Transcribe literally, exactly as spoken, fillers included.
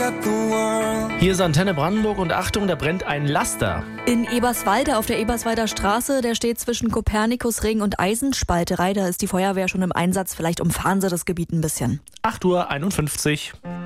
Hier ist Antenne Brandenburg und Achtung, da brennt ein Laster. In Eberswalde auf der Eberswalder Straße, der steht zwischen Kopernikusring und Eisenspalterei. Da ist die Feuerwehr schon im Einsatz. Vielleicht umfahren Sie das Gebiet ein bisschen. acht Uhr einundfünfzig.